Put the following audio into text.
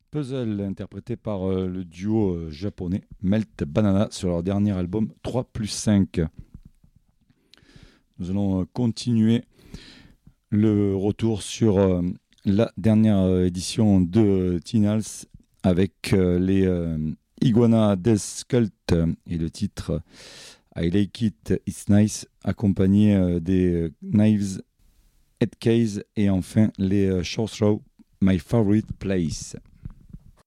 Puzzle, interprété par le duo japonais Melt Banana sur leur dernier album 3+5. Nous allons continuer le retour sur la dernière édition de Tinals avec les Iguana Death Cult et le titre I Like It, It's Nice, accompagné des Knives, Head Case et enfin les Short Throw, My Favorite Place.